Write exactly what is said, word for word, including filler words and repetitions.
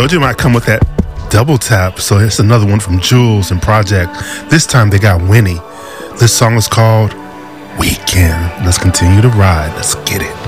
told you it might come with that double tap. So it's another one from Jules and Project. This time they got Winnie. This song is called Weekend. Let's continue to ride. Let's get it.